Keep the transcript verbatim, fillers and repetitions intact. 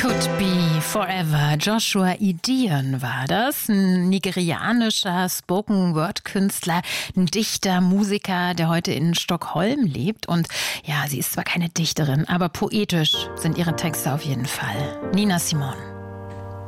Could Be Forever. Joshua Gideon war das, ein nigerianischer Spoken-Word-Künstler, ein Dichter, Musiker, der heute in Stockholm lebt. Und ja, sie ist zwar keine Dichterin, aber poetisch sind ihre Texte auf jeden Fall. Nina Simone.